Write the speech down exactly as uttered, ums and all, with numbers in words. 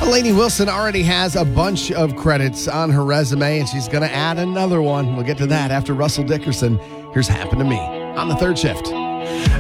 Lainey Wilson already has a bunch of credits on her resume, and she's going to add another one. We'll get to that after Russell Dickerson. Here's Happen to Me on the third shift.